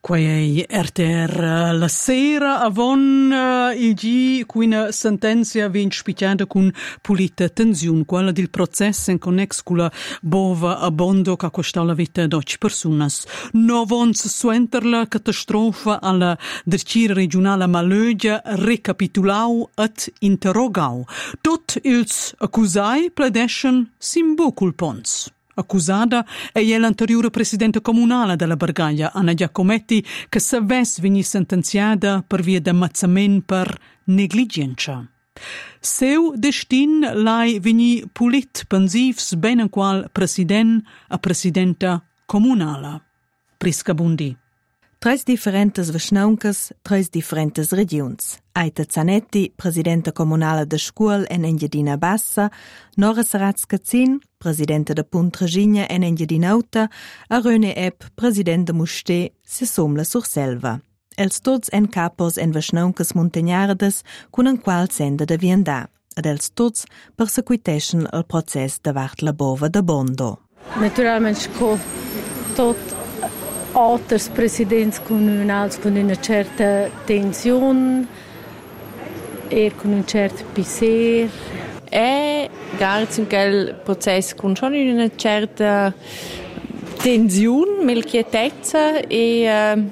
Quei RTR la sera avon il G quina sentenzia vien spiccata con pulita tensione, quella del processo in connex con la bova abondo che costa la vita d'oc personas. No vons suenter la catastrofa alla dercira regionale Malögia recapitulau et interrogau. Tot ils accusai pledeschen simbo culpons. Accusada è l'anteriore presidente comunale della Bargaglia, Anna Giacometti, che s'avess vegni sentenziata per via d'ammazzament per negligenza. Seu destin lai vegni pulit pensivs ben en qual president a presidenta comunala. Prisca Bundi. Tres differentes vesnauncas, tres differentes regions. Aita Zanetti, presidente comunale de Scuol en Engiadina Bassa, Nora Saratz-Cazzin, presidente de Punt Regina en Engiadina Auta, a René Epp, presidente de Musté, se somla sur Selva. Els tots en capos en vesnauncas montagnardes, cun en qual senda de viandà, ed els tots persecuiteschen el process davart la bova de Bondo. Naturalmente, tot alters presidents comunals con una certa tensione e con un certo piacere. E grazie a quel processo con schon una certa tensione, melchietezza e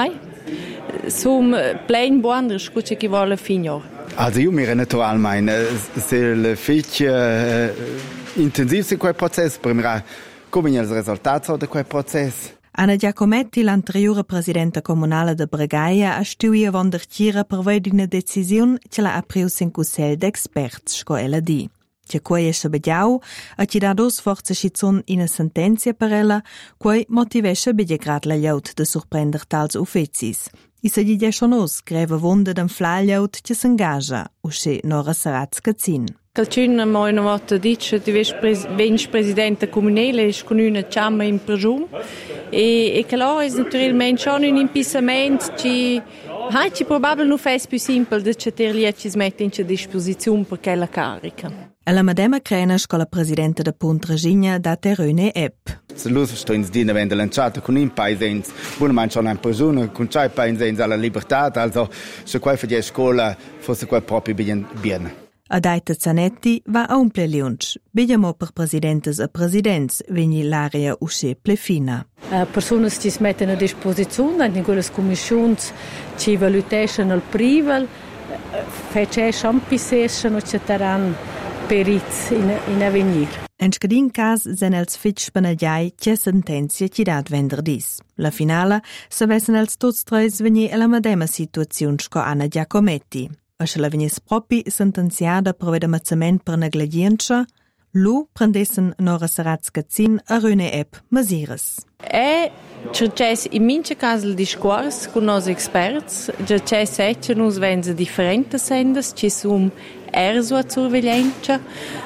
som plein buon scucce che vuole finire. Also io mi naturalmente se il fitch intensiv in quel processo per mirare come il risultato di quel processo. Anna Giacometti, l'anteriore presidente comunale de Bregaia, ha stuia vondertira per vedere una decisione che l'ha aprius in Cussel d'experts, sco ella di. Che quei esce bediau, a ci da dos forze schizun in una sentenzia per ella, quei motivesce bedia grad la gliaut de surprender tals ufficis. I se gli diesonos greve vonde d'en fla gliaut che s'engaja, usce Nora Saratz-Cazzin. Calcun mo una volta dice di venš presidente comunale e con una ciamma in prigione e che là è naturalmente schon un impissament ci probabilmente non fa più semplice di cercarli e ci smette in disposizione per quella carica. Alla medema crenas con la presidente de Punt Regina date René Epp. Se lo sto in dina vende lanciata con un paesens, buona man schon ein persona con c'è paesens alla libertà, also se quel fa di scuola fosse quel proprio bien. Ad Aita Zanetti va a un pleliunci. Vediamo per presidentes e presidents, vegni l'area usce plefina. Persone che si mettono a disposizione in quelle commissioni che valutano il privo, facciano pisesano che saranno periti in avvenir. En scadin cas sen els fitch penagliai che sentenzia ci dat venderdis. La finala savessen els tots tres venir alla medema situazione sco Anna Giacometti. A se la vegnis propi sentenziada per vedamazzament per negligenza, lu prendessen Nora Saratz-Cazzin a René Epp mesires. E cercess in mince cas il discors con nos experts, cercess ecce nus venze differente sendas, ci sum sua surveglienza,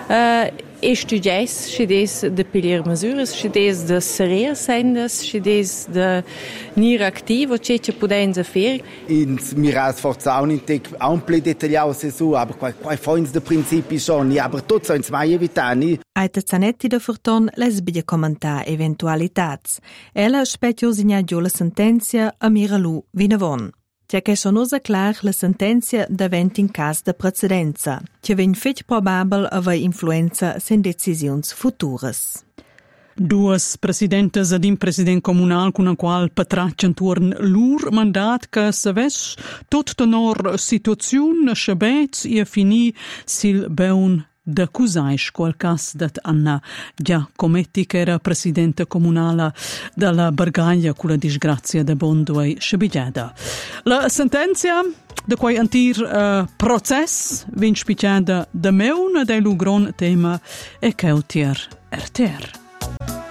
e studies, ci des de piglier mesures, ci des de serer sendas, ci des de nir activo, ce pudenza fer. In miras forza un ampli dettagliato se su, aber quai foins de principi schon, ja, aber tot so ins mai evitani. Aita Zanetti de Forton les bide commentar eventualitats. Ella spetio signa giù la sentenzia a Miralu vinavon. Tia che sonosa clar la sentenzia davent in cas de precedenza, che ven fetch probabel avei influenza sen decisiuns futuras. Duas presidentes ed un president comunal con el qual patraccian turn lur mandat che saves tot tenor situaziun schabets e fini sil beun d'accusais qual cas dat Anna Giacometti che era presidente comunale della Bargaglia con la disgrazia de Bondoei scebigliada. La sentenzia de quai antir process vin spiccada de meun de lugron tema e cautier RTR.